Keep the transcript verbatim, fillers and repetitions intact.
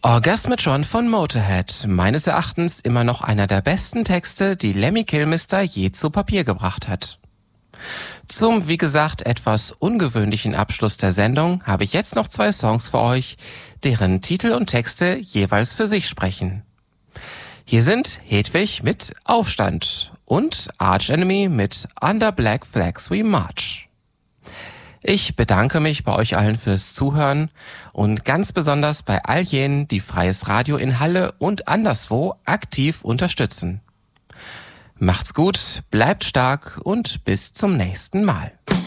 Orgasmatron von Motorhead, meines Erachtens immer noch einer der besten Texte, die Lemmy Kilmister je zu Papier gebracht hat. Zum, wie gesagt, etwas ungewöhnlichen Abschluss der Sendung habe ich jetzt noch zwei Songs für euch, deren Titel und Texte jeweils für sich sprechen. Hier sind Hedwig mit Aufstand und Arch Enemy mit Under Black Flags We March. Ich bedanke mich bei euch allen fürs Zuhören und ganz besonders bei all jenen, die Freies Radio in Halle und anderswo aktiv unterstützen. Macht's gut, bleibt stark und bis zum nächsten Mal.